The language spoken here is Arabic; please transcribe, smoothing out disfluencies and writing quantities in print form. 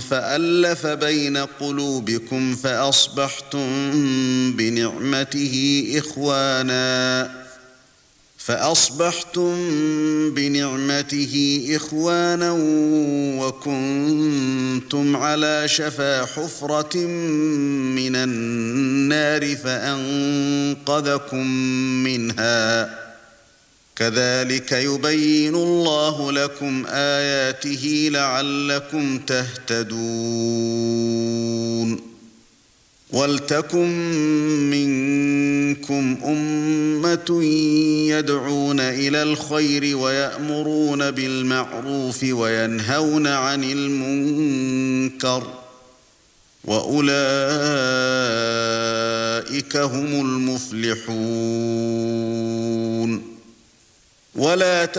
فألف بين قلوبكم فأصبحتم بنعمته إخوانا وكنتم على شفا حفرة من النار فأنقذكم منها كذلك يبين الله لكم آياته لعلكم تهتدون وَلْتَكُن مِّنكُمْ أُمَّةٌ يَدْعُونَ إِلَى الْخَيْرِ وَيَأْمُرُونَ بِالْمَعْرُوفِ وَيَنْهَوْنَ عَنِ الْمُنكَرِ وَأُولَئِكَ هُمُ الْمُفْلِحُونَ